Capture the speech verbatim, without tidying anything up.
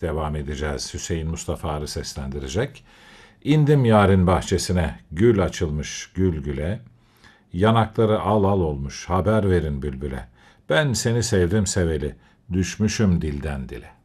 diyerek devam edeceğiz. Hüseyin Mustafa Arı seslendirecek. İndim yarın bahçesine, gül açılmış gül güle. Yanakları al al olmuş, haber verin bülbüle. Ben seni sevdim seveli, düşmüşüm dilden dile.